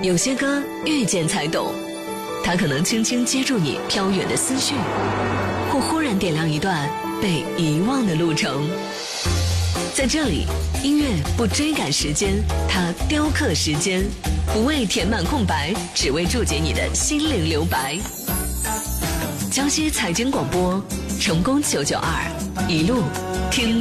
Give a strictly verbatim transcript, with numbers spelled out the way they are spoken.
有些歌遇见才懂，它可能轻轻接住你飘远的思绪，或忽然点亮一段被遗忘的路程。在这里，音乐不追赶时间，它雕刻时间，不为填满空白，只为注解你的心灵留白。江西财经广播，成功九九二，一路听。